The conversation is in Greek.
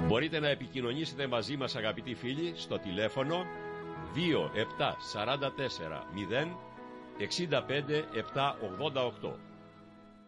Μπορείτε να επικοινωνήσετε μαζί μας, αγαπητοί φίλοι, στο τηλέφωνο 2744 0 65 788.